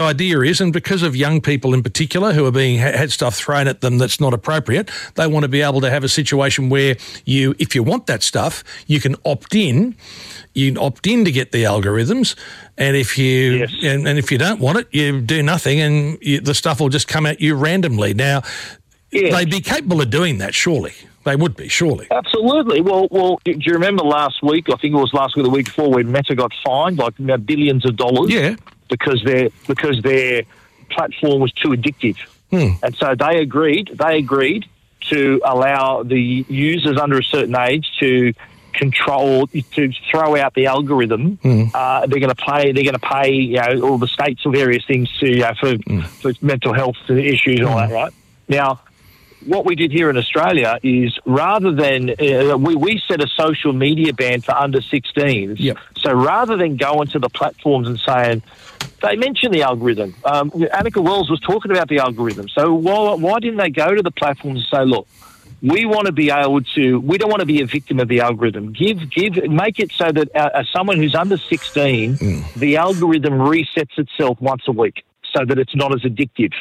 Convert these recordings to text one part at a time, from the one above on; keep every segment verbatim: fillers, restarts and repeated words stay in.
The idea is, and because of young people in particular who are being had stuff thrown at them that's not appropriate, they want to be able to have a situation where you, if you want that stuff, you can opt in. You can opt in to get the algorithms, and if you yes. and, and if you don't want it, you do nothing, and you, the stuff will just come at you randomly. Now, yeah. they'd be capable of doing that, surely. They would be, surely. Absolutely. Well, well. Do you remember last week? I think it was last week, or the week before, when Meta got fined like you know, billions of dollars. Yeah. Because their because their platform was too addictive, hmm. and so they agreed. They agreed to allow the users under a certain age to control to throw out the algorithm. Hmm. Uh, they're going to pay. They're going to pay. You know, all the states or various things to you know, for hmm. for mental health issues and all that. Right now. What we did here in Australia is rather than uh, we, we set a social media ban for under sixteens. Yep. So rather than going to the platforms and saying, they mentioned the algorithm. Um, Annika Wells was talking about the algorithm. So why, why didn't they go to the platforms and say, look, we want to be able to, we don't want to be a victim of the algorithm. Give, give, make it so that uh, as someone who's under sixteen, mm. the algorithm resets itself once a week so that it's not as addictive.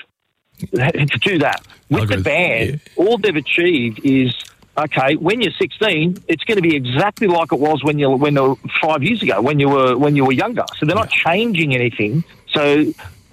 To do that. With Algorithm, the ban, yeah. all they've achieved is, okay, when you're sixteen, it's going to be exactly like it was when you when uh, five years ago, when you were when you were younger. So they're not changing anything. So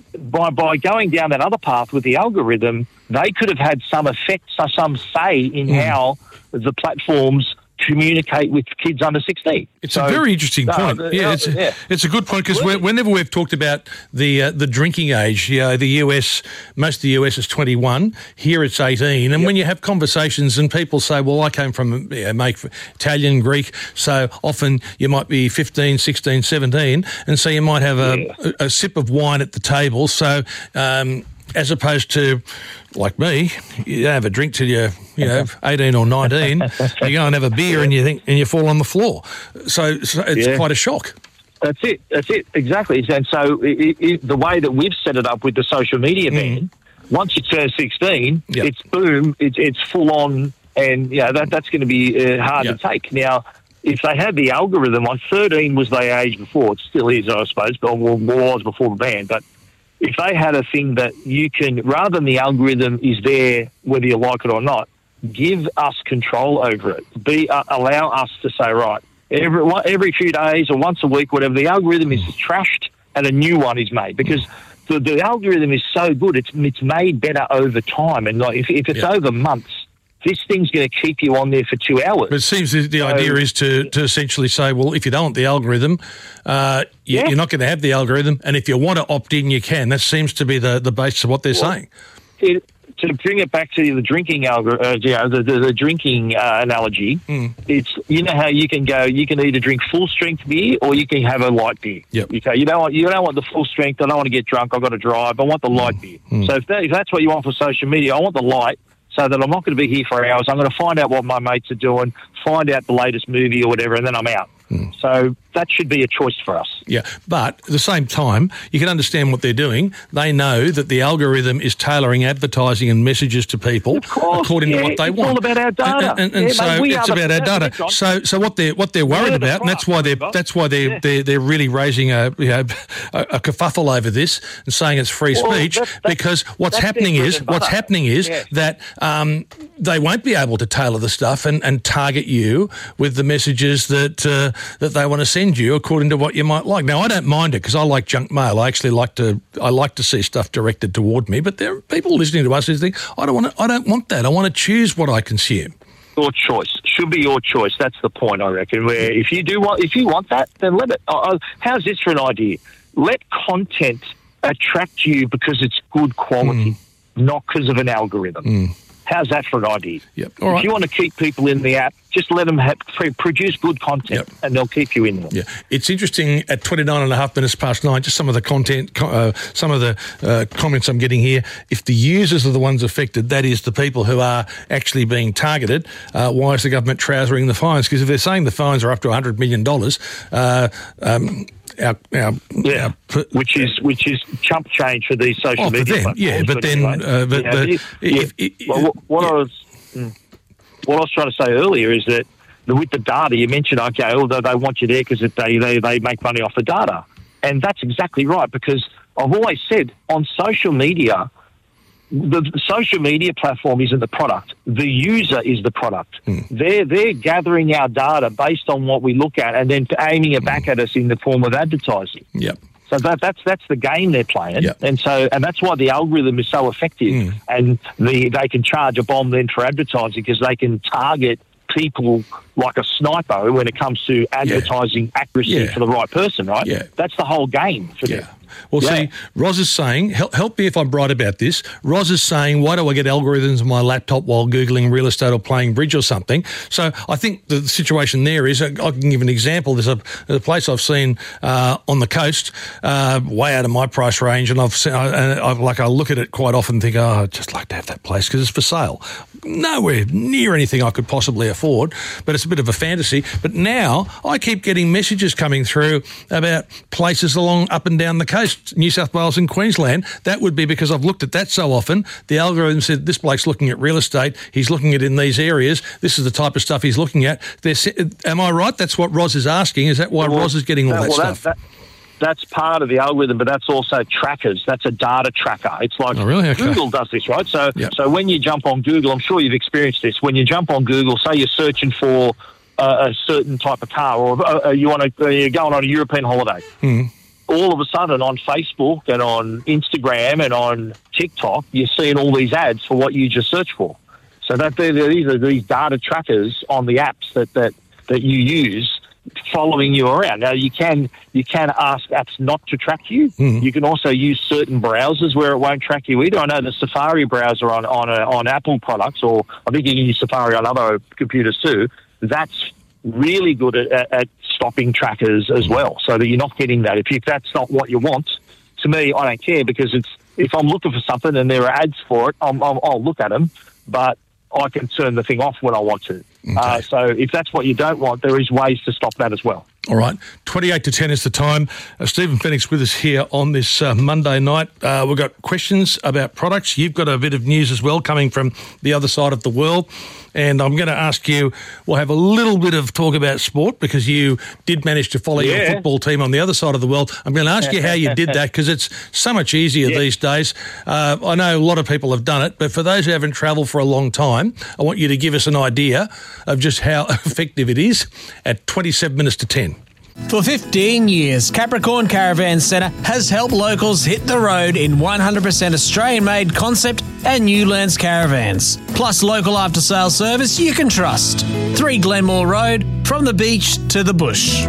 by by going down that other path with the algorithm, they could have had some effect, some say in mm. how the platforms communicate with kids under sixteen. It's so, a very interesting point. Uh, yeah, it's, yeah, it's a good point because whenever we've talked about the uh, the drinking age, you know, the U S, most of the U S is twenty-one. Here it's eighteen. And yep. when you have conversations and people say, well, I came from you know, make Italian, Greek, so often you might be fifteen, sixteen, seventeen, and so you might have a, yeah. a, a sip of wine at the table. So um, as opposed to, like me, you don't have a drink till you're, you know, eighteen or nineteen. You go and have a beer and you think, and you fall on the floor. So, so it's yeah. quite a shock. That's it. That's it. Exactly. And so it, it, the way that we've set it up with the social media ban, mm. once you turn sixteen, yep. it's boom, it, it's full on, and yeah, that that's going to be uh, hard yep. to take. Now, if they had the algorithm, like thirteen was their age before, it still is, I suppose, but was before the ban, but if they had a thing that you can, rather than the algorithm is there whether you like it or not, give us control over it. Be uh, allow us to say, right, every every few days or once a week, whatever, the algorithm is trashed and a new one is made because the, the algorithm is so good, it's it's made better over time. And like if, if it's yeah. over months, this thing's going to keep you on there for two hours. But it seems the, the so, idea is to, to essentially say, well, if you don't want the algorithm, uh, you, yeah. you're not going to have the algorithm, and if you want to opt in, you can. That seems to be the, the basis of what they're well, saying. It, to bring it back to the drinking algor- uh, you know, the, the, the drinking uh, analogy, mm. it's you know how you can go, you can either drink full strength beer or you can have a light beer. Yep. You, you don't want you don't want the full strength. I don't want to get drunk. I've got to drive. I want the light mm. beer. Mm. So if, that, if that's what you want for social media, I want the light. So that I'm not going to be here for hours. I'm going to find out what my mates are doing, find out the latest movie or whatever, and then I'm out. Mm. So that should be a choice for us. Yeah, but at the same time, you can understand what they're doing. They know that the algorithm is tailoring advertising and messages to people course, according yeah, to what they it's want. It's all about our data, and, and, and yeah, so mate, it's about our data. So, so what they're what they're worried yeah, about, and that's why they're that's why they're yeah. they're, they're really raising a you know a, a kerfuffle over this and saying it's free well, speech that's, that's, because what's happening is what's happening is yeah. that um, they won't be able to tailor the stuff and, and target you with the messages that uh, that they want to send you according to what you might like. Now, I don't mind it because I like junk mail. I actually like to I like to see stuff directed toward me. But there are people listening to us who think I don't want to, I don't want that. I want to choose what I consume. Your choice should be your choice. That's the point, I reckon. Where if you do want if you want that, then let it. Uh, how's this for an idea? Let content attract you because it's good quality, mm. not because of an algorithm. Mm. How's that for an idea? Yep. All right. If you want to keep people in the app, just let them have, produce good content, yep. and they'll keep you in there. Yeah, it's interesting. At twenty-nine and a half minutes past nine, just some of the content, uh, some of the uh, comments I'm getting here. If the users are the ones affected, that is the people who are actually being targeted. Uh, why is the government trousering the fines? Because if they're saying the fines are up to one hundred million dollars, uh, um, Our, our, yeah, our, which is which is chump change for these social oh, media them, platforms. Yeah, but then, uh, but, yeah, but if, if, yeah. if, well, what, what yeah. I was what I was trying to say earlier is that the, with the data you mentioned, okay, although they want you there because they, they they make money off the data. And that's exactly right, because I've always said on social media, the social media platform isn't the product. The user is the product. Mm. They're, they're gathering our data based on what we look at and then aiming it back mm. at us in the form of advertising. Yep. So that, that's that's the game they're playing, yep. and so and that's why the algorithm is so effective. Mm. And the, they can charge a bomb then for advertising, because they can target people like a sniper when it comes to advertising yeah. accuracy yeah. for the right person, right? Yeah. That's the whole game for yeah. them. Well, yeah. see, Roz is saying, help, help me if I'm right about this. Roz is saying, why do I get algorithms on my laptop while Googling real estate or playing bridge or something? So I think the situation there is, I can give an example. There's a, there's a place I've seen uh, on the coast, uh, way out of my price range, and I've seen, I, I've like I look at it quite often and think, oh, I'd just like to have that place because it's for sale. Nowhere near anything I could possibly afford, but it's a bit of a fantasy. But now I keep getting messages coming through about places along up and down the coast, New South Wales and Queensland. That would be because I've looked at that so often. The algorithm said this bloke's looking at real estate. He's looking at it in these areas. This is the type of stuff he's looking at. There's, am I right? That's what Roz is asking. Is that why well, Roz is getting all that, that well, stuff? That, that, that's part of the algorithm, but that's also trackers. That's a data tracker. It's like oh, really? Okay. Google does this, right? So, yep. so when you jump on Google, I'm sure you've experienced this. When you jump on Google, say you're searching for uh, a certain type of car, or uh, you want to, uh, you're going on a European holiday. Mm. All of a sudden on Facebook and on Instagram and on TikTok, you're seeing all these ads for what you just searched for. So that these are these data trackers on the apps that, that, that you use, following you around. Now you can you can ask apps not to track you. Mm. You can also use certain browsers where it won't track you either. I know the Safari browser on on, a, on Apple products, or I think you can use Safari on other computers too. That's really good at, at, at stopping trackers as well, so that you're not getting that. If, if that's not what you want, to me, I don't care, because it's if I'm looking for something and there are ads for it, I'm, I'm, I'll look at them, but I can turn the thing off when I want to. Okay. Uh, so if that's what you don't want, there is ways to stop that as well. All right, twenty-eight to ten is the time. Uh, Stephen Fenech with us here on this uh, Monday night. Uh, we've got questions about products. You've got a bit of news as well coming from the other side of the world. And I'm going to ask you, we'll have a little bit of talk about sport, because you did manage to follow yeah. your football team on the other side of the world. I'm going to ask you how you did that, because it's so much easier yeah. these days. Uh, I know a lot of people have done it, but for those who haven't travelled for a long time, I want you to give us an idea of just how effective it is at twenty-seven minutes to ten. For fifteen years, Capricorn Caravan Centre has helped locals hit the road in one hundred percent Australian-made concept and Newlands caravans. Plus local after-sales service you can trust. three Glenmore Road, from the beach to the bush.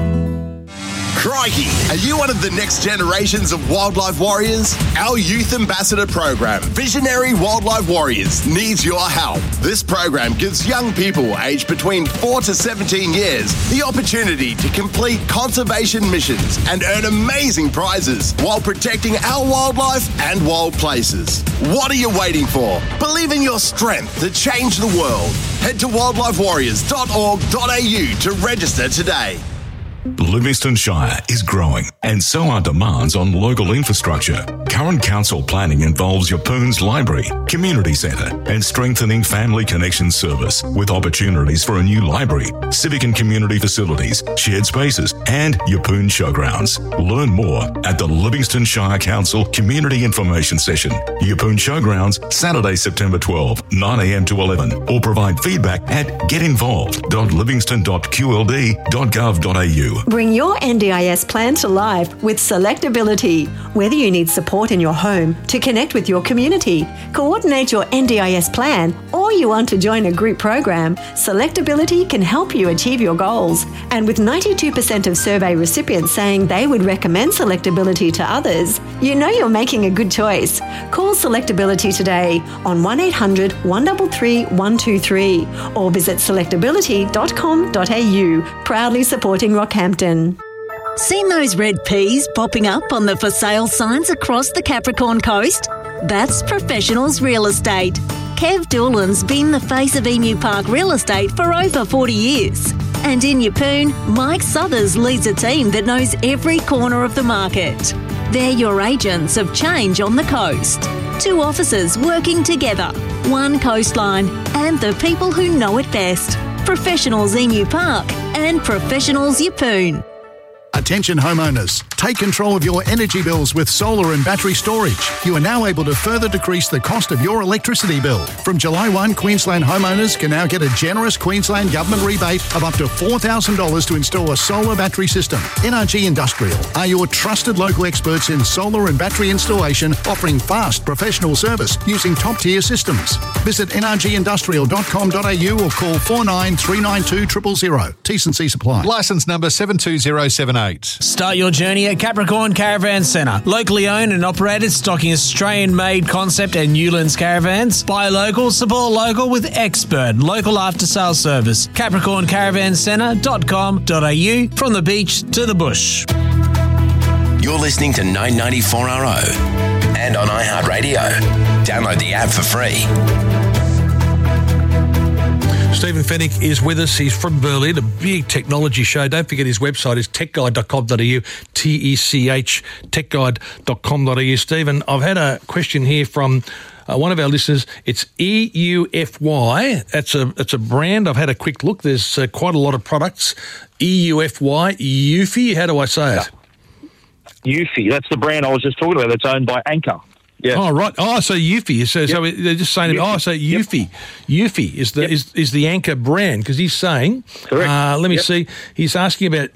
Crikey! Are you one of the next generations of wildlife warriors? Our Youth Ambassador program, Visionary Wildlife Warriors, needs your help. This program gives young people aged between four to seventeen years the opportunity to complete conservation missions and earn amazing prizes while protecting our wildlife and wild places. What are you waiting for? Believe in your strength to change the world. Head to wildlife warriors dot org dot a u to register today. Livingstone Shire is growing, and so are demands on local infrastructure. Current council planning involves Yeppoon's Library, Community Centre, and strengthening family connection service, with opportunities for a new library, civic and community facilities, shared spaces, and Yeppoon Showgrounds. Learn more at the Livingstone Shire Council Community Information Session, Yeppoon Showgrounds, Saturday, September twelfth, nine a m to eleven, or provide feedback at get involved dot livingston dot q l d dot gov dot a u. Bring your N D I S plan to life with Selectability. Whether you need support in your home to connect with your community, coordinate your N D I S plan, or you want to join a group program, Selectability can help you achieve your goals. And with ninety-two percent of survey recipients saying they would recommend Selectability to others, you know you're making a good choice. Call Selectability today on one eight hundred, one three three, one two three or visit selectability dot com dot a u, proudly supporting Rockhampton. Seen those red peas popping up on the for sale signs across the Capricorn coast? That's Professionals Real Estate. Kev Doolan's been the face of Emu Park Real Estate for over forty years. And in Yeppoon, Mike Southers leads a team that knows every corner of the market. They're your agents of change on the coast. Two officers working together, one coastline, and the people who know it best. Professionals Emu Park and Professionals Yeppoon. Attention homeowners, take control of your energy bills with solar and battery storage. You are now able to further decrease the cost of your electricity bill. From July first, Queensland homeowners can now get a generous Queensland Government rebate of up to four thousand dollars to install a solar battery system. N R G Industrial are your trusted local experts in solar and battery installation, offering fast professional service using top-tier systems. Visit n r g industrial dot com dot a u or call four nine three nine two zero zero zero. T's and C's apply. Licence number seven two zero seven eight. Start your journey at Capricorn Caravan Centre. Locally owned and operated, stocking Australian-made concept and Newlands caravans. Buy local, support local with expert local after-sales service. capricorn caravan centre dot com dot a u, from the beach to the bush. You're listening to nine ninety-four R O and on iHeartRadio. Download the app for free. Stephen Fennick is with us. He's from Berlin, a big technology show. Don't forget his website is tech guide dot com dot a u, T E C H, tech guide dot com dot a u. Stephen, I've had a question here from uh, one of our listeners. It's E U F Y. That's a, it's a brand. I've had a quick look. There's uh, quite a lot of products. E U F Y, Eufy. How do I say it? Eufy. That's the brand I was just talking about. That's owned by Anchor. Yes. Oh, right. Oh, so Eufy. So, yep. so they're just saying, Eufy. oh, so Eufy. Yep. Eufy is the yep. is, is the Anchor brand, because he's saying, Correct. Uh, let me yep. see, he's asking about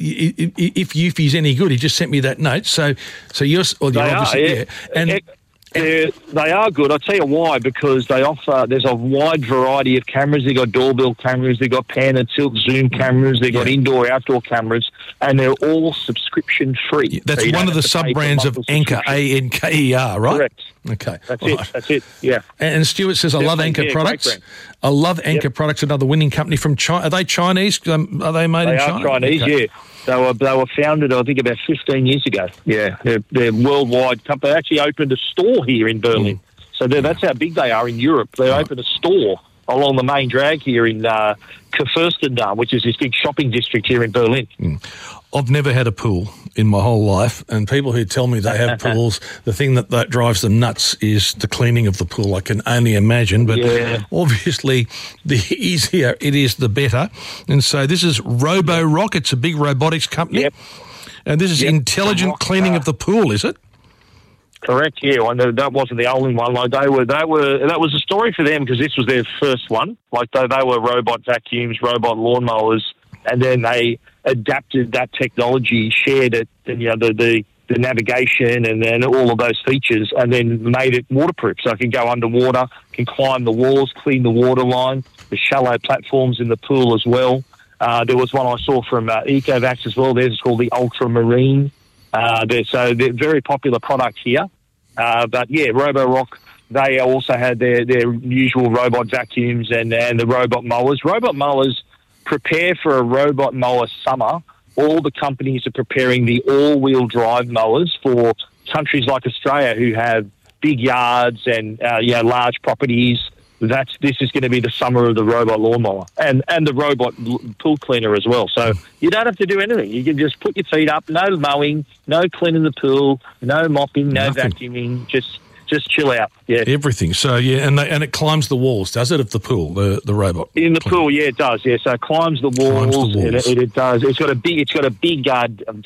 if Eufy's any good. He just sent me that note. So, so you're, well, you're they obviously, are, yeah. yeah. And, it, it, they are good. I'll tell you why, because they offer, there's a wide variety of cameras. They've got doorbell cameras, they've got pan and tilt zoom cameras, they've got yeah. indoor, outdoor cameras, and they're all subscription free. That's so one of the sub-brands of Anchor, A N K E R, right? Correct. Okay. That's right. it. That's it. Yeah. And Stuart says, I love Anchor yeah, products. I love Anchor yep. products, another winning company from China. Are they Chinese? Um, are they made they in China? They are Chinese, okay. yeah. They were they were founded, I think, about fifteen years ago. Yeah, they're, they're worldwide company. They actually opened a store here in Berlin. Mm. So that's how big they are in Europe. They right. opened a store along the main drag here in uh, Kurfürstendamm, which is this big shopping district here in Berlin. Mm. I've never had a pool in my whole life, and people who tell me they have pools, the thing that, that drives them nuts is the cleaning of the pool. I can only imagine, but yeah. obviously the easier it is, the better. And so this is Roborock. It's a big robotics company. Yep. And this is yep. intelligent Rock, cleaning uh, of the pool, is it? Correct, yeah. I know that wasn't the only one. Like they were, they were. That was a story for them because this was their first one. Like they, they were robot vacuums, robot lawnmowers, and then they adapted that technology, shared it, and you know the the, the navigation and then all of those features, and then made it waterproof, so it can go underwater, can climb the walls, clean the water line, the shallow platforms in the pool as well. Uh, there was one I saw from uh, Ecovacs as well. Theirs is called the Ultramarine. Uh, they're, so they're very popular product here. Uh, but yeah, Roborock, they also had their, their usual robot vacuums and, and the robot mowers. Robot mowers prepare for a robot mower summer. All the companies are preparing the all-wheel drive mowers for countries like Australia who have big yards and uh, you know, large properties. That's this is going to be the summer of the robot lawnmower and, and the robot pool cleaner as well. So you don't have to do anything. You can just put your feet up, no mowing, no cleaning the pool, no mopping, no Nothing. vacuuming, just just chill out. Yeah, everything. So yeah, and they, and it climbs the walls, does it, of the pool, the, the robot? In the cleaner. Pool, yeah, it does. Yeah, so it climbs the walls. Climbs the walls. It, it does. It's got a big. It's got a big uh,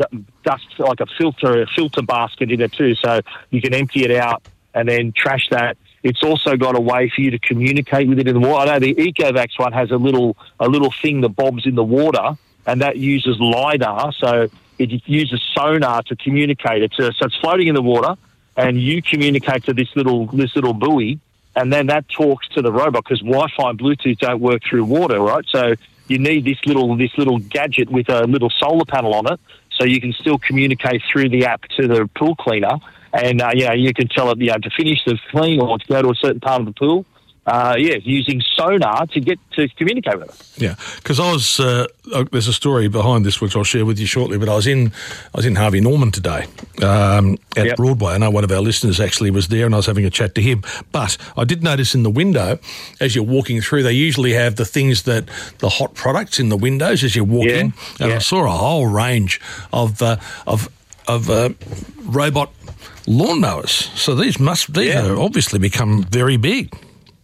dust like a filter a filter basket in it too. So you can empty it out and then trash that. It's also got a way for you to communicate with it in the water. I know the Ecovacs one has a little a little thing that bobs in the water, and that uses LiDAR, so it uses sonar to communicate. It's a, so it's floating in the water, and you communicate to this little this little buoy, and then that talks to the robot because Wi-Fi and Bluetooth don't work through water, right? So you need this little this little gadget with a little solar panel on it, so you can still communicate through the app to the pool cleaner. And, uh, yeah, you can tell it, you know, to finish the clean or to go to a certain part of the pool. Uh, yeah, using sonar to get to communicate with it. Yeah, because I was, uh, there's a story behind this which I'll share with you shortly, but I was in I was in Harvey Norman today um, at yep. Broadway. I know one of our listeners actually was there and I was having a chat to him. But I did notice in the window, as you're walking through, they usually have the things that, the hot products in the windows as you're walking. Yeah. And yeah. I saw a whole range of, uh, of, of uh, robot lawnmowers. So these must these yeah. are obviously become very big.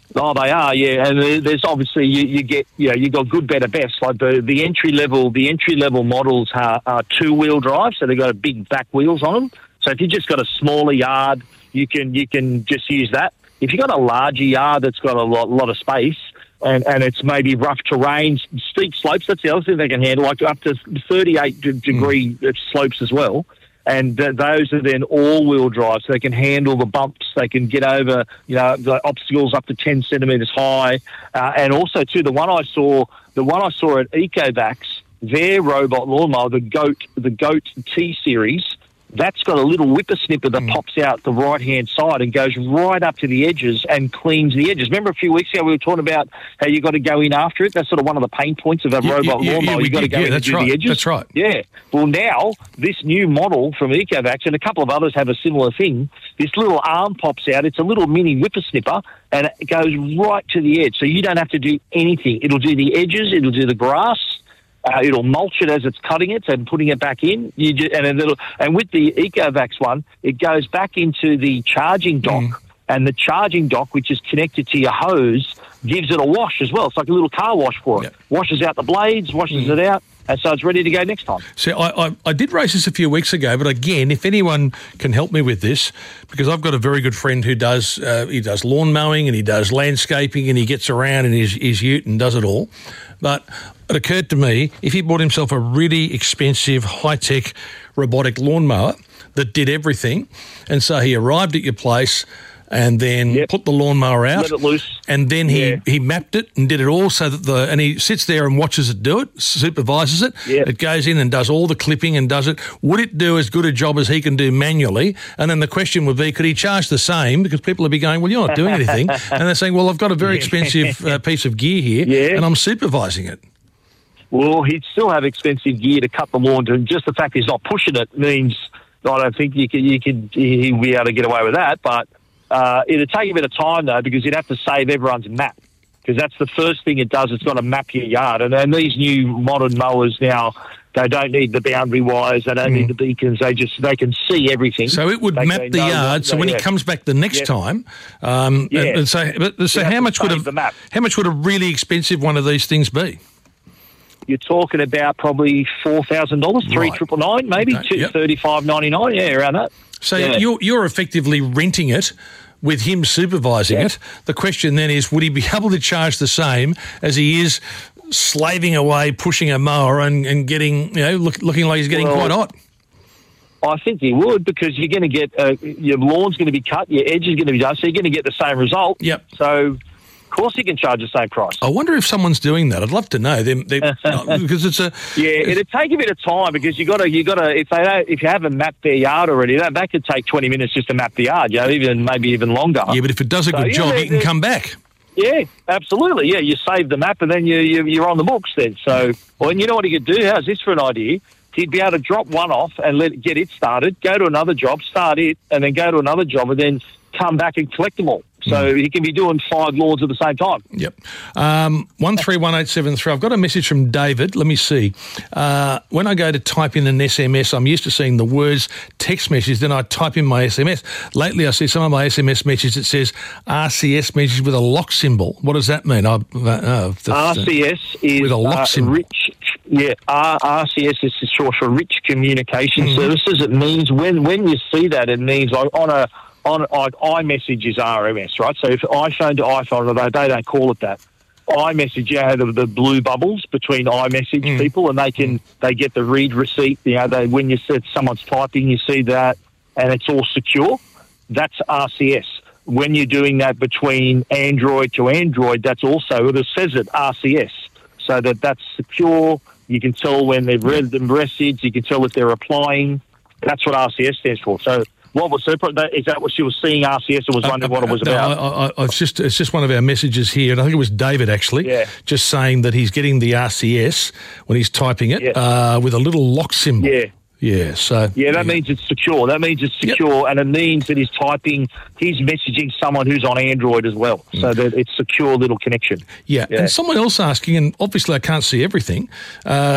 Oh, they are, yeah. And there's obviously you, you get, you know, you got good, better, best. Like the, the entry level, the entry level models are, are two wheel drive, so they've got a big back wheels on them. So if you just got a smaller yard, you can you can just use that. If you've got a larger yard that's got a lot, lot of space and, and it's maybe rough terrain, steep slopes, that's the other thing they can handle, like up to thirty-eight degree mm. slopes as well. And th- those are then all-wheel drive, so they can handle the bumps. They can get over, you know, the obstacles up to ten centimetres high. Uh, and also, too, the one I saw, the one I saw at Ecovacs, their robot lawnmower, the Goat, the Goat T series, that's got a little whippersnipper that mm. pops out the right-hand side and goes right up to the edges and cleans the edges. Remember a few weeks ago we were talking about how you got to go in after it? That's sort of one of the pain points of a yeah, robot yeah, lawnmower. Yeah, You've got to go yeah, in and do right. the edges. That's right. Yeah. Well, now, this new model from Ecovacs, and a couple of others have a similar thing, this little arm pops out. It's a little mini whippersnipper, and it goes right to the edge. So you don't have to do anything. It'll do the edges. It'll do the grass. Uh, it'll mulch it as it's cutting it and putting it back in. You just, and, it'll, and with the Ecovacs one, it goes back into the charging dock, mm. and the charging dock, which is connected to your hose, gives it a wash as well. It's like a little car wash for it. Yep. Washes out the blades, washes mm. it out, and so it's ready to go next time. So I, I, I did raise this a few weeks ago, but again, if anyone can help me with this, because I've got a very good friend who does uh, he does lawn mowing and he does landscaping and he gets around in his, his ute and does it all. But it occurred to me, if he bought himself a really expensive, high-tech robotic lawnmower that did everything, and so he arrived at your place and then yep. put the lawnmower out, let it loose, and then he, yeah. he mapped it and did it all so that the and he sits there and watches it do it, supervises it. Yep. It goes in and does all the clipping and does it. Would it do as good a job as he can do manually? And then the question would be, could he charge the same? Because people would be going, well, you're not doing anything, and they're saying, well, I've got a very expensive uh, piece of gear here, yeah. and I'm supervising it. Well, he'd still have expensive gear to cut the lawn, and just the fact he's not pushing it means I don't think you could, you could he'd be able to get away with that. But uh, it'd take a bit of time though, because you'd have to save everyone's map, because that's the first thing it does. It's got to map your yard, and, and these new modern mowers now, they don't need the boundary wires, they don't mm. need the beacons. They just they can see everything. So it would they, map they the yard. What, so when yeah. he comes back the next yeah. time, um, yeah. and, and so but, so how much would a how much would a really expensive one of these things be? You're talking about probably four thousand dollars, three triple nine, maybe okay. two yep. thirty five ninety nine. Yeah, around that. So yeah. you're you're effectively renting it with him supervising yeah. it. The question then is, would he be able to charge the same as he is slaving away, pushing a mower and, and getting, you know, look, looking like he's getting well, quite hot? I think he would, because you're going to get uh, your lawn's going to be cut, your edge is going to be done, so you're going to get the same result. Yep. So. Of course, he can charge the same price. I wonder if someone's doing that. I'd love to know them because it's a yeah. It'd take a bit of time, because you got to you got to if they don't, if you haven't mapped their yard already, that, that could take twenty minutes just to map the yard. You know, even maybe even longer. Yeah, but if it does a so, good yeah, job, you can come back. Yeah, absolutely. Yeah, you save the map and then you, you you're on the books then. So, well, and you know what he could do? How's this for an idea? He'd be able to drop one off and let it, get it started, go to another job, start it, and then go to another job, and then come back and collect them all. So he can be doing five lawns at the same time. Yep. Um, one three one eight seven three. I've got a message from David. Let me see. Uh, when I go to type in an S M S, I'm used to seeing the words text message, then I type in my S M S. Lately, I see some of my S M S messages that says R C S message with a lock symbol. What does that mean? I, uh, R C S is with a lock uh, symbol. Rich. Yeah, R C S is short for Rich Communication mm-hmm. Services. It means when when you see that, it means like on a on like iMessage is R M S, right? So if iPhone to iPhone, they they don't call it that. iMessage, you have the, the blue bubbles between iMessage mm. people, and they can they get the read receipt. You know, they when you see someone's typing, you see that, and it's all secure. That's R C S. When you're doing that between Android to Android, that's also, it says it R C S, so that that's secure. You can tell when they've read the message. You can tell if they're replying. That's what R C S stands for. So. What was super? Is that what she was seeing? R C S, and was wondering uh, uh, what it was no, about. I, I, I, it's just it's just one of our messages here, and I think it was David actually, yeah. just saying that he's getting the R C S when he's typing it yeah. uh, with a little lock symbol. Yeah, yeah. So yeah, that yeah. means it's secure. That means it's secure, yep. and it means that he's typing, he's messaging someone who's on Android as well, mm. so that it's secure little connection. Yeah. yeah, and someone else asking, and obviously I can't see everything. Uh,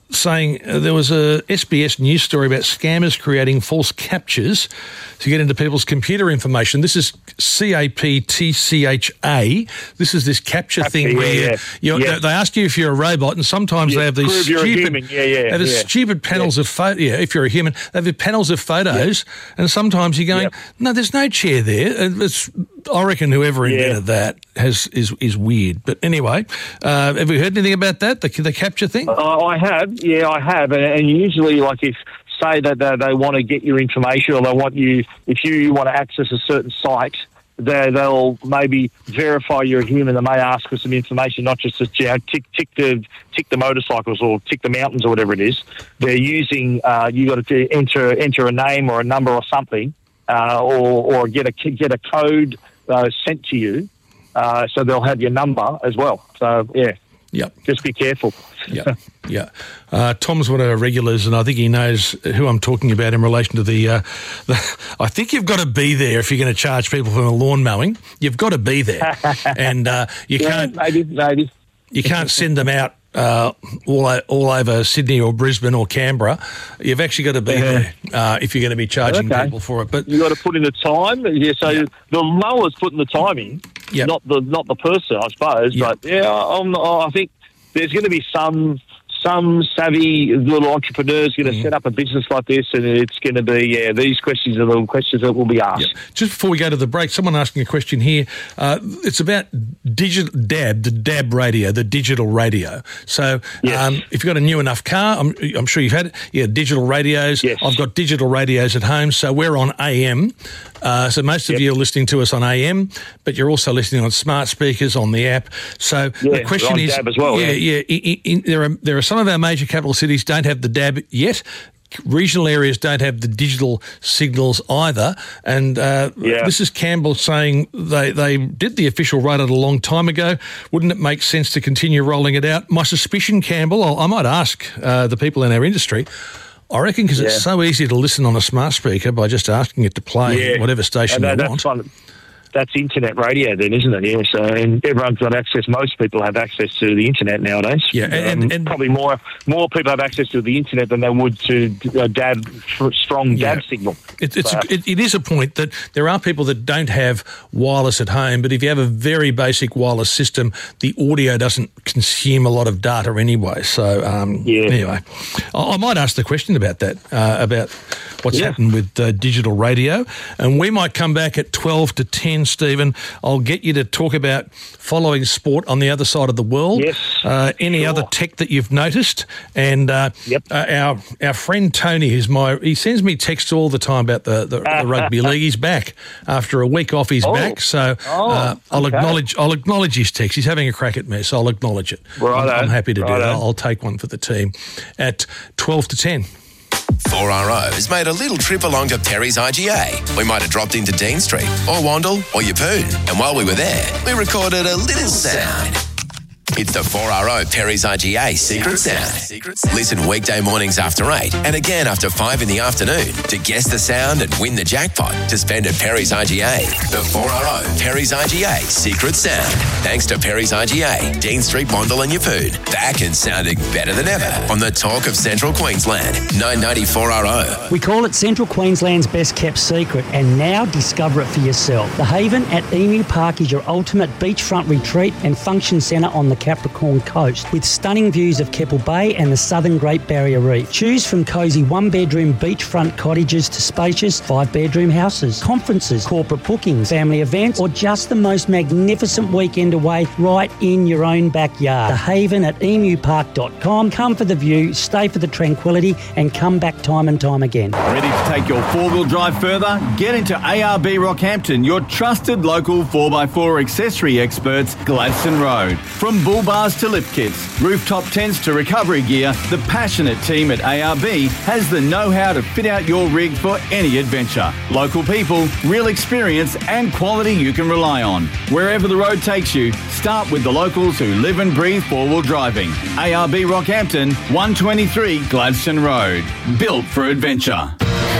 saying uh, there was a S B S news story about scammers creating false captures to get into people's computer information. This is C A P T C H A. This is this capture Capture, thing yeah, where yeah. you, Yeah. they, they ask you if you're a robot, and sometimes Yeah, they have these prove you're a stupid, human. Yeah, yeah, they have these yeah. stupid panels Yeah. of photo. Yeah, if you're a human, they have the panels of photos, and sometimes you're going, Yep. no, there's no chair there. And It's, I reckon whoever Yeah. invented that has is is weird. But anyway, uh, have you heard anything about that? The, the capture thing? Uh, I have, yeah, I have, and, and usually, like if say that they, they want to get your information, or they want you, if you want to access a certain site, they, they'll maybe verify you're a human. They may ask for some information, not just to, you know, tick tick the tick the motorcycles or tick the mountains or whatever it is. They're using uh, you got to enter enter a name or a number or something, uh, or or get a get a code uh, sent to you, uh, so they'll have your number as well. So yeah. Yep. Just be careful. Yeah, yeah. Uh, Tom's one of our regulars, and I think he knows who I'm talking about in relation to the. Uh, the I think you've got to be there if you're going to charge people for lawn mowing. You've got to be there, and uh, you Yeah, can't. maybe, maybe. You can't send them out uh, all o- all over Sydney or Brisbane or Canberra. You've actually got to be Yeah. there uh, if you're going to be charging Okay. people for it. But You got to put in the time. Yeah, so Yeah. the mower's putting the time in, Yep. not the not the person, I suppose. Yep. But yeah, I'm, I think there's going to be some some savvy little entrepreneurs going to Mm-hmm. set up a business like this, and it's going to be yeah. These questions are the questions that will be asked. Yep. Just before we go to the break, someone asking a question here. Uh, it's about digital D A B, the D A B radio, the digital radio. So Yes. um, if you've got a new enough car, I'm, I'm sure you've had it. Yeah, digital radios. Yes. I've got digital radios at home, so we're on A M. Uh, so most of Yep. you are listening to us on A M, but you're also listening on smart speakers on the app. So Yeah, the question we're on is, D A B as well, yeah, yeah. yeah. In, in, there are there are some of our major capital cities don't have the D A B yet. Regional areas don't have the digital signals either. And uh, Yeah. this is Campbell saying they, they did the official rollout a long time ago. Wouldn't it make sense to continue rolling it out? My suspicion, Campbell, I'll, I might ask uh, the people in our industry, I reckon because it's Yeah. so easy to listen on a smart speaker by just asking it to play Yeah. whatever station And you that- want. that's one. That's internet radio, then, isn't it? Yeah. So, and everyone's got access. Most people have access to the internet nowadays. Yeah, and- Um, and- probably more more people have access to the internet than they would to a D A B, strong D A B Yeah. signal. It, it's So- a, it, it is a point that there are people that don't have wireless at home, but if you have a very basic wireless system, the audio doesn't consume a lot of data anyway. So um, Yeah. anyway, I, I might ask the question about that, uh, about what's Yeah. happened with uh, digital radio, and we might come back at twelve to ten, Stephen. I'll get you to talk about following sport on the other side of the world. Yes, Uh, any sure. other tech that you've noticed, and uh, Yep. uh, our our friend Tony, who's my he sends me texts all the time about the, the, the rugby league. He's back after a week off. He's Oh. back, so Oh, uh, I'll okay. acknowledge I'll acknowledge his text. He's having a crack at me, so I'll acknowledge it. Righto, I'm, I'm happy to do righto. that. I'll, I'll take one for the team at twelve to ten. four R O has made a little trip along to Perry's I G A. We might have dropped into Dean Street, or Wandle, or Yeppoon. And while we were there, we recorded a little sound. It's the four R O Perry's I G A Secret Sound. Listen weekday mornings after eight and again after five in the afternoon to guess the sound and win the jackpot to spend at Perry's I G A. The four R O Perry's I G A Secret Sound. Thanks to Perry's I G A, Dean Street, Wandle and Yeppoon. Back and sounding better than ever on the Talk of Central Queensland. nine ninety-four R O. We call it Central Queensland's best kept secret, and now discover it for yourself. The Haven at Emu Park is your ultimate beachfront retreat and function centre on the Capricorn Coast, with stunning views of Keppel Bay and the southern Great Barrier Reef. Choose from cosy one-bedroom beachfront cottages to spacious five-bedroom houses, conferences, corporate bookings, family events, or just the most magnificent weekend away right in your own backyard. The Haven at emu park dot com. Come for the view, stay for the tranquility, and come back time and time again. Ready to take your four-wheel drive further? Get into A R B Rockhampton, your trusted local four by four accessory experts, Gladstone Road. From bull bars to lift kits, rooftop tents to recovery gear, the passionate team at A R B has the know-how to fit out your rig for any adventure. Local people, real experience and quality you can rely on. Wherever the road takes you, start with the locals who live and breathe four-wheel driving. A R B Rockhampton, one twenty-three Gladstone Road. Built for adventure.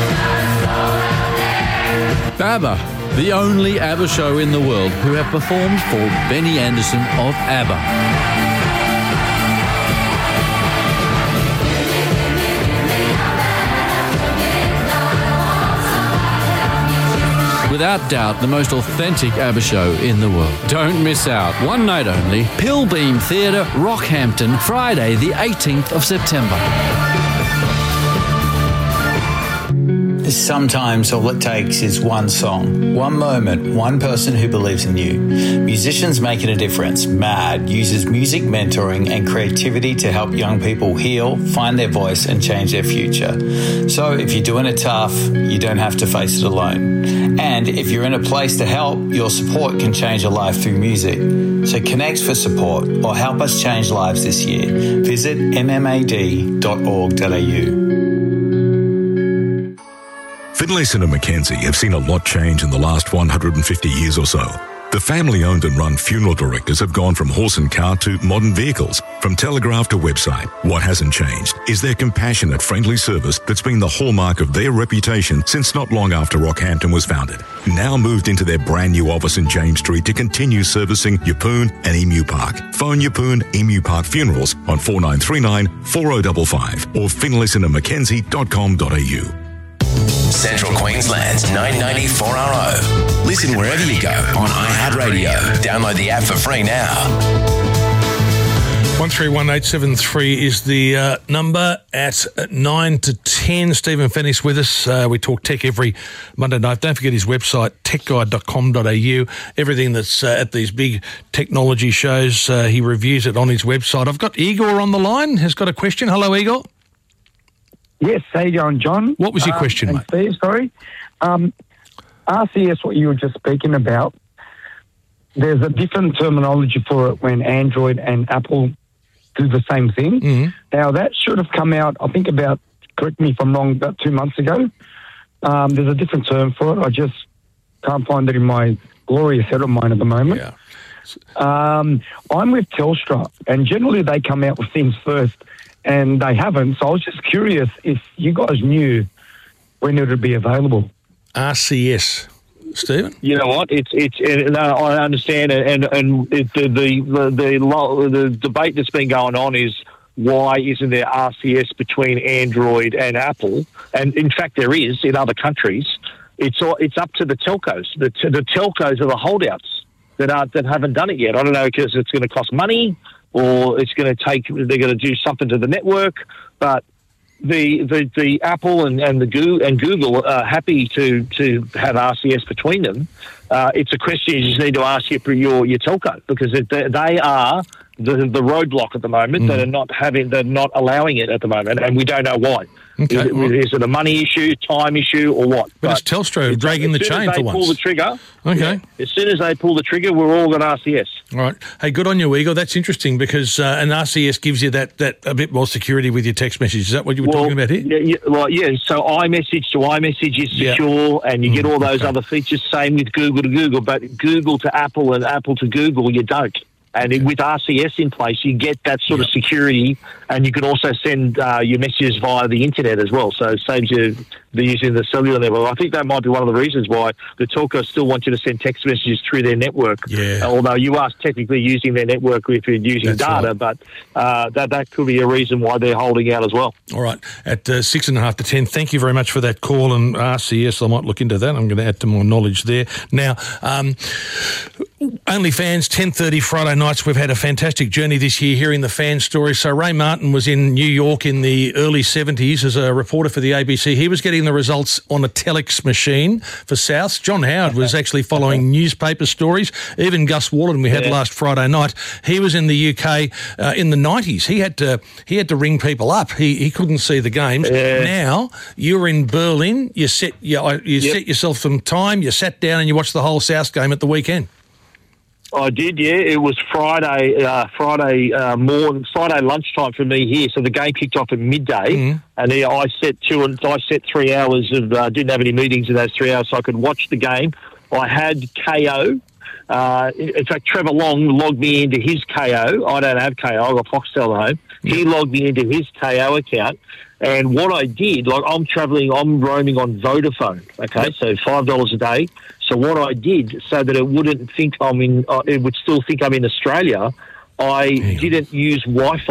ABBA, the only ABBA show in the world who have performed for Benny Andersson of ABBA. without doubt, the most authentic ABBA show in the world. Don't miss out. One night only. Pilbeam Theatre, Rockhampton, Friday the eighteenth of September. Sometimes all it takes is one song, one moment, one person who believes in you. Musicians Making a Difference, MAD, uses music mentoring and creativity to help young people heal, find their voice and change their future. So if you're doing it tough, you don't have to face it alone. And if you're in a place to help, your support can change a life through music. So connect for support or help us change lives this year. Visit m m a d dot org dot a u. Finlayson and Mackenzie have seen a lot change in the last one hundred fifty years or so. The family-owned and run funeral directors have gone from horse and cart to modern vehicles, from telegraph to website. What hasn't changed is their compassionate, friendly service that's been the hallmark of their reputation since not long after Rockhampton was founded. Now moved into their brand new office in James Street to continue servicing Yeppoon and Emu Park. Phone Yeppoon Emu Park Funerals on four nine three nine, four oh five five or finlayson and mackenzie dot com dot a u. Central Queensland's nine ninety four R O. Listen wherever you go on iHeartRadio. Download the app for free now. one three one eight seven three is the uh, number at nine to ten. Stephen Fennis with us. Uh, we talk tech every Monday night. Don't forget his website, tech guide dot com dot a u. Everything that's uh, at these big technology shows, uh, he reviews it on his website. I've got Igor on the line, has got a question. Hello, Igor. Yes, how you going, John? What was your um, question, and mate? Steve, sorry. Um, R C S, what you were just speaking about, there's a different terminology for it when Android and Apple do the same thing. Mm-hmm. Now, that should have come out, I think about, correct me if I'm wrong, about two months ago. Um, there's a different term for it. I just can't find it in my glorious head of mine at the moment. Yeah. Um, I'm with Telstra, and generally they come out with things first, and they haven't. So I was just curious if you guys knew when it would be available. R C S, Stephen? You know what? It's it's. It, no, I understand, and and it, the, the the the the debate that's been going on is why isn't there R C S between Android and Apple? And in fact, there is in other countries. It's all, it's up to the telcos. The the telcos are the holdouts that are that haven't done it yet. I don't know because it's going to cost money, or it's going to take. They're going to do something to the network, but. The, the the Apple and, and the Google and Google are happy to, to have R C S between them. Uh, it's a question you just need to ask your your, your telco because it, they are the the roadblock at the moment mm. that are not having they're not allowing it at the moment, and we don't know why. Okay. Is, it, is it a money issue, time issue, or what? But, but it's Telstra it's, dragging the chain for once. As soon as they pull the trigger, okay. Yeah, as soon as they pull the trigger, we're all got R C S. All right. Hey, good on you, Igor. That's interesting because uh, an R C S gives you that, that a bit more security with your text message. Is that what you were well, talking about here? Yeah, yeah, well, yeah. So iMessage to iMessage is secure, yeah. and you get all those okay. other features. Same with Google to Google, but Google to Apple and Apple to Google, you don't. And okay. with R C S in place, you get that sort yep. of security, and you can also send uh, your messages via the internet as well. So it saves you the using the cellular level. I think that might be one of the reasons why the telcos still want you to send text messages through their network. Yeah. Although you are technically using their network if you're using That's data, right. but uh, that that could be a reason why they're holding out as well. All right. At uh, six and a half to ten, thank you very much for that call. And R C S, I might look into that. I'm going to add to my knowledge there. Now, um, OnlyFans, ten thirty Friday nights. We've had a fantastic journey this year hearing the fan stories. So Ray Martin was in New York in the early seventies as a reporter for the A B C. He was getting the results on a telex machine for Souths. John Howard was actually following newspaper stories. Even Gus Wallen we had yeah. last Friday night. He was in the U K uh, in the nineties. He had to he had to ring people up. He he couldn't see the games. Yeah. Now you're in Berlin. You set you, you yep. set yourself some time. You sat down and you watched the whole Souths game at the weekend. I did, yeah. It was Friday, uh, Friday uh, morning, Friday lunchtime for me here. So the game kicked off at midday, mm. and yeah, I set two and I set three hours of. Uh, didn't have any meetings in those three hours, so I could watch the game. I had K O. Uh, in fact, Trevor Long logged me into his K O. I don't have K O. I've got Foxtel at home. Yeah. He logged me into his K O account. And what I did, like I'm travelling, I'm roaming on Vodafone, okay, yep. so five dollars a day. So what I did, so that it wouldn't think I'm in, uh, it would still think I'm in Australia, I didn't use Wi-Fi.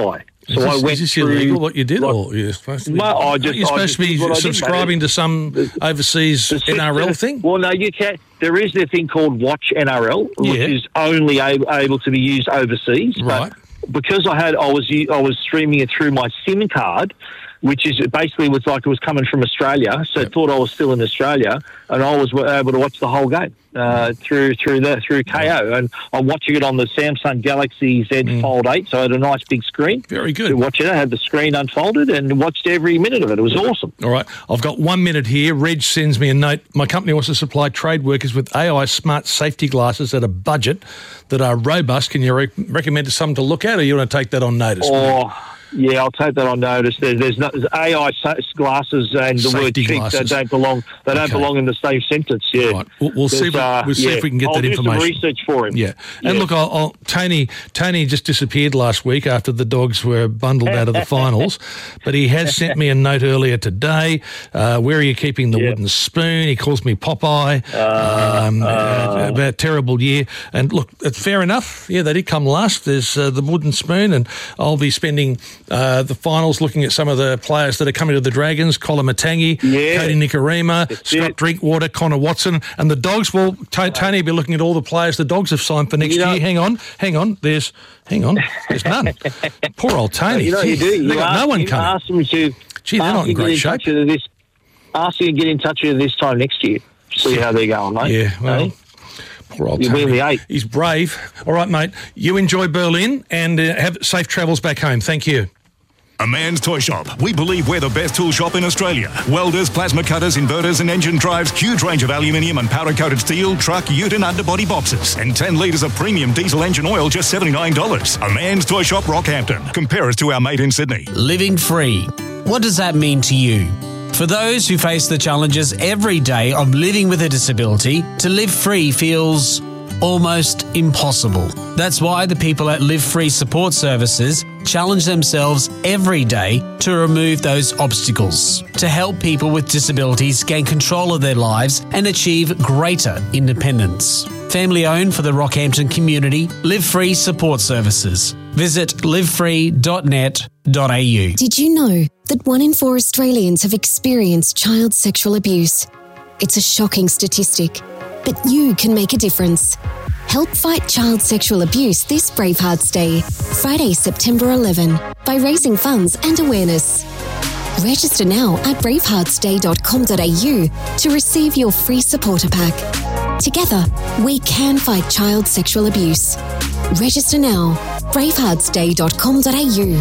So is this, I went is this through, illegal what you did, like, or you're supposed to be? No, I just, you're supposed I just to be did subscribing did, to some the, overseas the, N R L the, thing. Well, no, you can't. There is a thing called Watch N R L, which yeah. is only able, able to be used overseas. Right. But because I had, I was, I was streaming it through my SIM card, which is basically was like it was coming from Australia, so yep. I thought I was still in Australia, and I was able to watch the whole game uh, through through the through K O, and I'm watching it on the Samsung Galaxy Z mm. Fold eight, so I had a nice big screen. Very good. To watch it, I had the screen unfolded and watched every minute of it. It was awesome. All right, I've got one minute here. Reg sends me a note. My company wants to supply trade workers with A I smart safety glasses at a budget that are robust. Can you re- recommend some to look at, or you want to take that on notice? Oh. Yeah, I'll take that on notice. There's, there's, no, there's A I glasses and the Safety word cheek. They don't belong. They don't okay. belong in the same sentence. Yeah, right. we'll, we'll see. If, uh, we'll see yeah. if we can get I'll that do information. Some research for him. Yeah, and yeah. look, I'll, I'll, Tony. Tony just disappeared last week after the Dogs were bundled out of the finals, but he has sent me a note earlier today. Uh, where are you keeping the yeah. wooden spoon? He calls me Popeye. Uh, um, uh, about a terrible year. And look, it's fair enough. Yeah, they did come last. There's uh, the wooden spoon, and I'll be spending uh, the final. Looking at some of the players that are coming to the Dragons, Colin Matangi, yeah. Cody Nikorima, That's Scott it. Drinkwater, Connor Watson, and the Dogs. Well, t- Tony will be looking at all the players the Dogs have signed for next you know, year. Hang on, hang on. There's, hang on. There's none. Poor old Tony. You know what you do? You they got ask, no one you coming. ask them to. Gee, they're not in great shape. This, ask them to get in touch with you this time next year. See how they're going, mate. Yeah, well. Hey? Poor old You'll Tony. be in the eight. He's brave. All right, mate. You enjoy Berlin and uh, have safe travels back home. Thank you. A Man's Toy Shop. We believe we're the best tool shop in Australia. Welders, plasma cutters, inverters and engine drives, huge range of aluminium and powder-coated steel, truck, ute and underbody boxes. And ten litres of premium diesel engine oil, just seventy-nine dollars. A Man's Toy Shop, Rockhampton. Compare us to our mate in Sydney. Living free. What does that mean to you? For those who face the challenges every day of living with a disability, to live free feels almost impossible. That's why the people at Live Free Support Services challenge themselves every day to remove those obstacles, to help people with disabilities gain control of their lives and achieve greater independence. Family owned for the Rockhampton community, Live Free Support Services. Visit live free dot net dot a u. Did you know that one in four Australians have experienced child sexual abuse? It's a shocking statistic, but you can make a difference. Help fight child sexual abuse this Bravehearts Day, Friday, September eleventh, by raising funds and awareness. Register now at bravehearts day dot com dot a u to receive your free supporter pack. Together, we can fight child sexual abuse. Register now, bravehearts day dot com dot a u.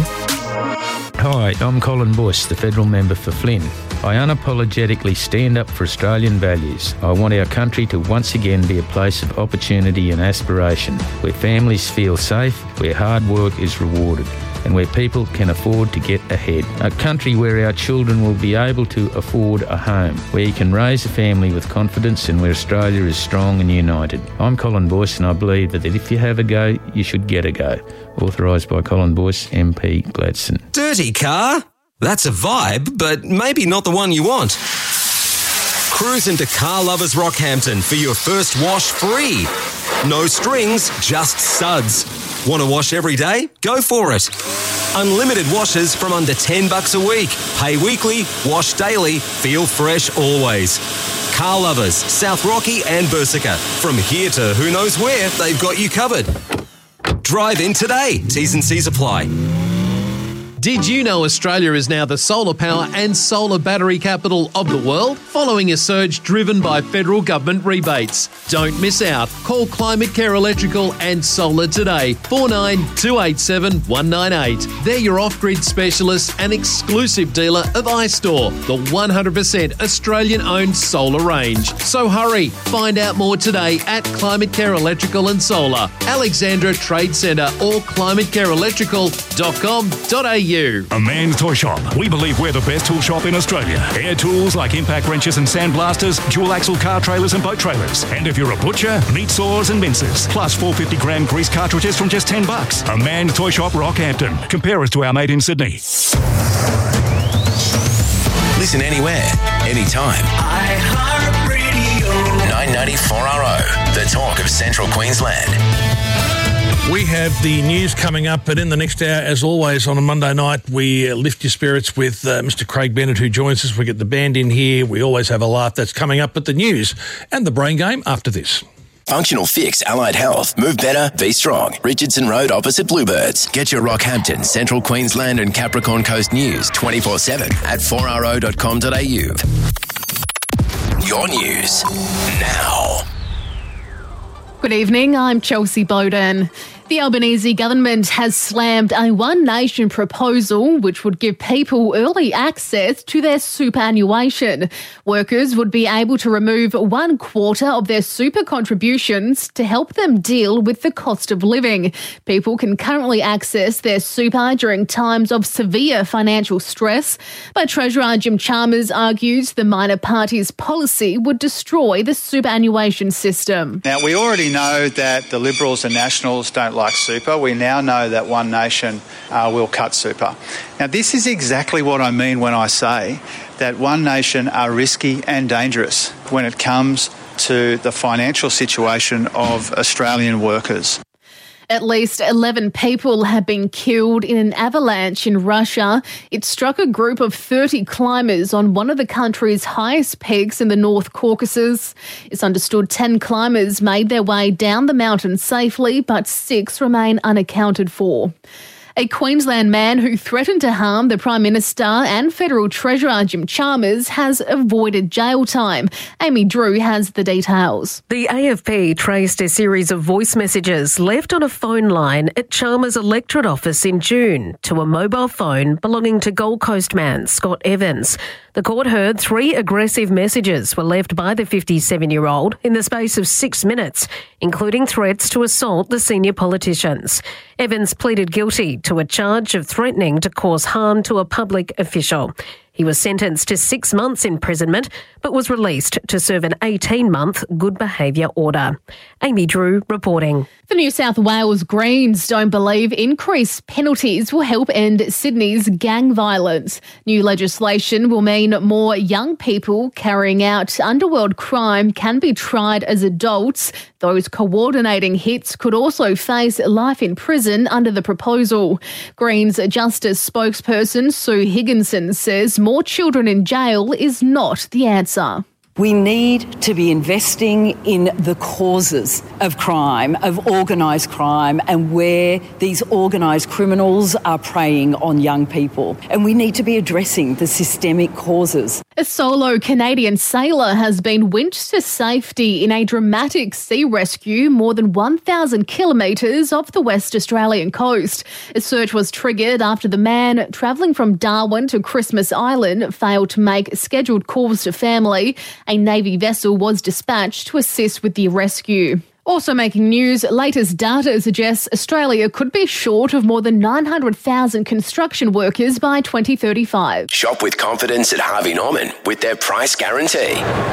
Hi, I'm Colin Bush, the federal member for Flynn. I unapologetically stand up for Australian values. I want our country to once again be a place of opportunity and aspiration, where families feel safe, where hard work is rewarded, and where people can afford to get ahead. A country where our children will be able to afford a home, where you can raise a family with confidence and where Australia is strong and united. I'm Colin Boyce and I believe that if you have a go, you should get a go. Authorised by Colin Boyce, M P Gladstone. Dirty car? That's a vibe, but maybe not the one you want. Cruise into Car Lovers Rockhampton for your first wash free. No strings, just suds. Want to wash every day? Go for it. Unlimited washes from under ten bucks a week. Pay weekly, wash daily, feel fresh always. Car Lovers, South Rocky and Bersica. From here to who knows where, they've got you covered. Drive in today. T's and C's apply. Did you know Australia is now the solar power and solar battery capital of the world, following a surge driven by federal government rebates? Don't miss out. Call Climate Care Electrical and Solar today, four nine two eight seven one nine eight. They're your off-grid specialist and exclusive dealer of iStore, the one hundred percent Australian-owned solar range. So hurry, find out more today at Climate Care Electrical and Solar, Alexandra Trade Centre or climate care electrical dot com dot a u. A Man's Toy Shop. We believe we're the best tool shop in Australia. Air tools like impact wrenches and sandblasters, dual axle car trailers and boat trailers. And if you're a butcher, meat saws and mincers. Plus four hundred fifty gram grease cartridges from just ten bucks. A Man's Toy Shop, Rockhampton. Compare us to our mate in Sydney. Listen anywhere, anytime. iHeartRadio. nine ninety-four R O, the talk of Central Queensland. We have the news coming up, but in the next hour, as always, on a Monday night, we uh, lift your spirits with uh, Mister Craig Bennett, who joins us. We get the band in here. We always have a laugh. That's coming up, but the news and the brain game after this. Functional Fix Allied Health. Move better, be strong. Richardson Road opposite Bluebirds. Get your Rockhampton, Central Queensland and Capricorn Coast news twenty-four seven at four r o dot com dot a u. Your news now. Good evening, I'm Chelsea Bowden. The Albanese government has slammed a One Nation proposal which would give people early access to their superannuation. Workers would be able to remove one quarter of their super contributions to help them deal with the cost of living. People can currently access their super during times of severe financial stress, but Treasurer Jim Chalmers argues the minor party's policy would destroy the superannuation system. Now, we already know that the Liberals and Nationals don't like super. We now know that One Nation uh, will cut super. Now, this is exactly what I mean when I say that One Nation are risky and dangerous when it comes to the financial situation of Australian workers. At least eleven people have been killed in an avalanche in Russia. It struck a group of thirty climbers on one of the country's highest peaks in the North Caucasus. It's understood ten climbers made their way down the mountain safely, but six remain unaccounted for. A Queensland man who threatened to harm the Prime Minister and Federal Treasurer Jim Chalmers has avoided jail time. Amy Drew has the details. The A F P traced a series of voice messages left on a phone line at Chalmers' electorate office in June to a mobile phone belonging to Gold Coast man Scott Evans. The court heard three aggressive messages were left by the fifty-seven-year-old in the space of six minutes, including threats to assault the senior politicians. Evans pleaded guilty to a charge of threatening to cause harm to a public official. He was sentenced to six months imprisonment but was released to serve an eighteen-month good behaviour order. Amy Drew reporting. The New South Wales Greens don't believe increased penalties will help end Sydney's gang violence. New legislation will mean more young people carrying out underworld crime can be tried as adults. Those coordinating hits could also face life in prison under the proposal. Greens Justice spokesperson Sue Higginson says more children in jail is not the answer. We need to be investing in the causes of crime, of organised crime, and where these organised criminals are preying on young people. And we need to be addressing the systemic causes. A solo Canadian sailor has been winched to safety in a dramatic sea rescue more than one thousand kilometres off the West Australian coast. A search was triggered after the man travelling from Darwin to Christmas Island failed to make scheduled calls to family. A Navy vessel was dispatched to assist with the rescue. Also making news, latest data suggests Australia could be short of more than nine hundred thousand construction workers by twenty thirty-five. Shop with confidence at Harvey Norman with their price guarantee.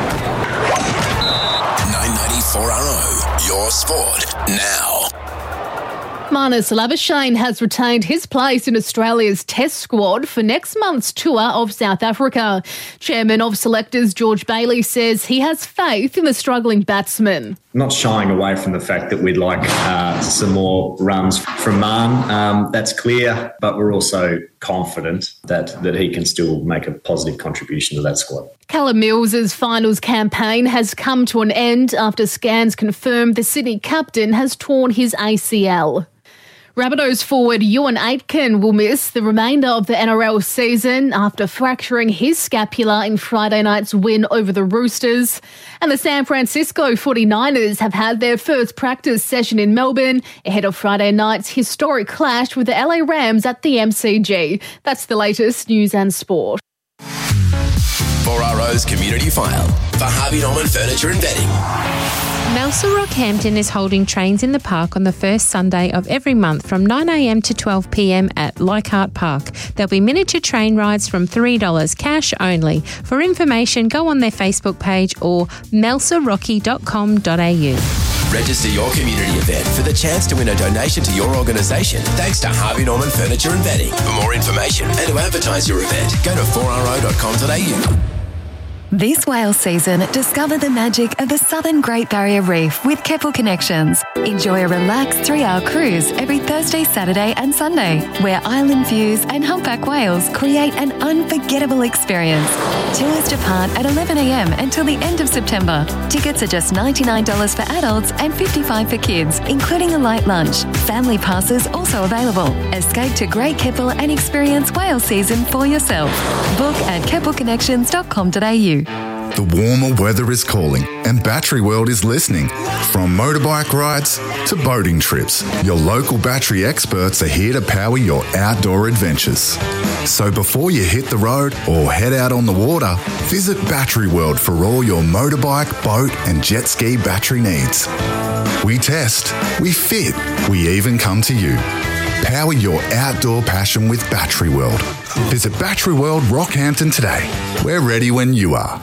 nine ninety-four R O, your sport now. Marnus Labuschagne has retained his place in Australia's Test squad for next month's tour of South Africa. Chairman of selectors George Bailey says he has faith in the struggling batsman. Not shying away from the fact that we'd like uh, some more runs from Marn, um, that's clear, but we're also confident that, that he can still make a positive contribution to that squad. Callum Mills' finals campaign has come to an end after scans confirmed the Sydney captain has torn his A C L. Rabbitohs forward Ewan Aitken will miss the remainder of the N R L season after fracturing his scapula in Friday night's win over the Roosters. And the San Francisco forty-niners have had their first practice session in Melbourne ahead of Friday night's historic clash with the L A Rams at the M C G. That's the latest news and sport. four R O's Community File for Harvey Norman Furniture and Bedding. Melsa Rockhampton is holding Trains in the Park on the first Sunday of every month from nine a m to twelve p m at Leichhardt Park. There'll be miniature train rides from three dollars cash only. For information, go on their Facebook page or melsa rocky dot com dot a u. Register your community event for the chance to win a donation to your organisation thanks to Harvey Norman Furniture and Bedding. For more information and to advertise your event, go to four r o dot com dot a u. This whale season, discover the magic of the Southern Great Barrier Reef with Keppel Connections. Enjoy a relaxed three-hour cruise every Thursday, Saturday and Sunday, where island views and humpback whales create an unforgettable experience. Tours depart at eleven a m until the end of September. Tickets are just ninety-nine dollars for adults and fifty-five dollars for kids, including a light lunch. Family passes also available. Escape to Great Keppel and experience whale season for yourself. Book at keppel connections dot com dot a u. The warmer weather is calling and Battery World is listening. From motorbike rides to boating trips, your local battery experts are here to power your outdoor adventures. So before you hit the road or head out on the water, visit Battery World for all your motorbike, boat and jet ski battery needs. We test, we fit, we even come to you. Power your outdoor passion with Battery World. Visit Battery World Rockhampton today. We're ready when you are.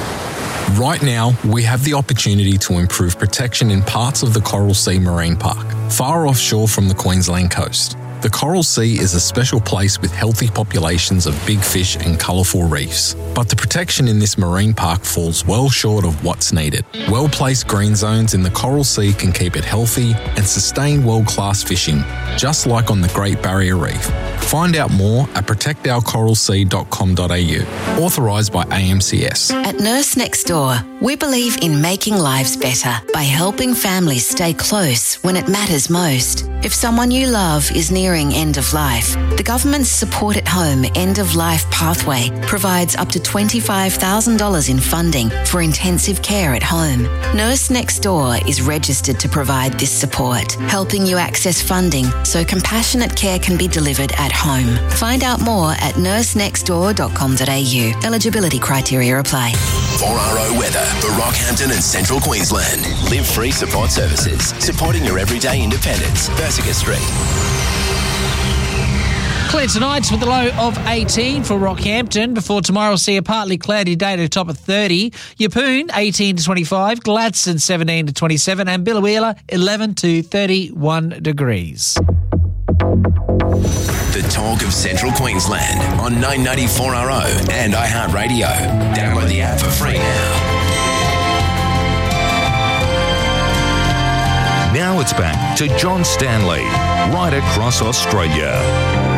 Right now, we have the opportunity to improve protection in parts of the Coral Sea Marine Park, far offshore from the Queensland coast. The Coral Sea is a special place with healthy populations of big fish and colourful reefs. But the protection in this marine park falls well short of what's needed. Well-placed green zones in the Coral Sea can keep it healthy and sustain world-class fishing, just like on the Great Barrier Reef. Find out more at protect our coral sea dot com dot a u. Authorised by A M C S. At Nurse Next Door, we believe in making lives better by helping families stay close when it matters most. If someone you love is nearing end of life, the government's Support at Home End of Life Pathway provides up to twenty-five thousand dollars in funding for intensive care at home. Nurse Next Door is registered to provide this support, helping you access funding so compassionate care can be delivered at home. Find out more at nurse next door dot com dot a u. Eligibility criteria apply. four R O weather for Rockhampton and Central Queensland. Live Free Support Services, supporting your everyday independence. Persica Street. Clear tonight with a low of eighteen for Rockhampton. Before tomorrow, we'll see a partly cloudy day to a top of thirty. Yeppoon, eighteen to twenty-five. Gladstone, seventeen to twenty-seven. And Biloela, eleven to thirty-one degrees. The talk of Central Queensland on nine ninety-four R O and iHeartRadio. Download the app for free now. Now it's back to John Stanley, right across Australia.